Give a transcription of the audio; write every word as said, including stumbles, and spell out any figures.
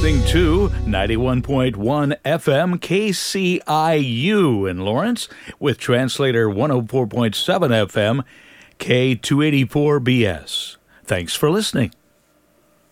listening to ninety-one point one F M K C I U in Lawrence with translator one oh four point seven F M K two eighty-four B S. Thanks for listening.